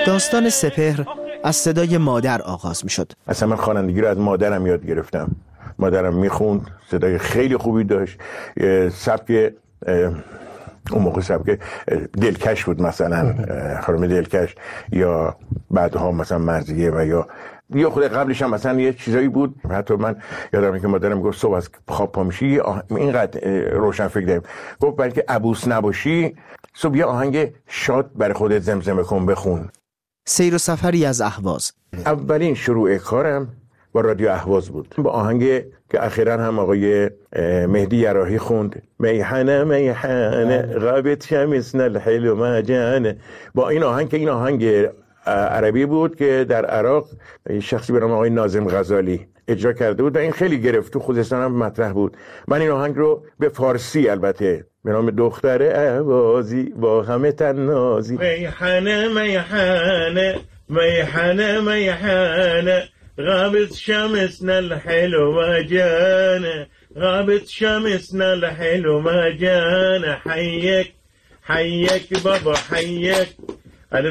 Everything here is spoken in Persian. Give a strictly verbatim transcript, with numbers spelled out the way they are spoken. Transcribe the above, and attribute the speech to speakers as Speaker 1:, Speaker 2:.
Speaker 1: داستان سپهر از صدای مادر آغاز می شد.
Speaker 2: اصلا من خوانندگی رو از مادرم یاد گرفتم. مادرم میخوند، صدای خیلی خوبی داشت، سبک اون موقع سبک دلکش بود، مثلا خانم دلکش، یا بعدها مثلا مرضیه، و یا یا خود قبلش هم مثلا یه چیزایی بود. حتی من یادم که مادرم گفت صبح از خواب پا میشی اینقدر روشن فکر داریم، گفت بلکه عبوس نباشی صبح یه آهنگ شاد برای خودت زمزمه کن بخون.
Speaker 1: سیر و سفری از اهواز.
Speaker 2: اولین شروع کارم با رادیو اهواز بود، با آهنگ که اخیراً هم آقای مهدی یراحی خوند، میحنه میحنه غابت شمسنا الحلو مجانه. با این آهنگ که این آهنگ عربی بود که در عراق شخصی به نام آقای ناظم غزالی اجرا کرده بود و این خیلی گرفت، تو خوزستان هم مطرح بود. من این آهنگ رو به فارسی البته به نام دختر اهوازی با همه تنازی، میحنه میحنه میحنه میحنه غابت شمسنا الحلو مجانه غابت شمسنا الحلو مجانه حيك حيك بابا حيك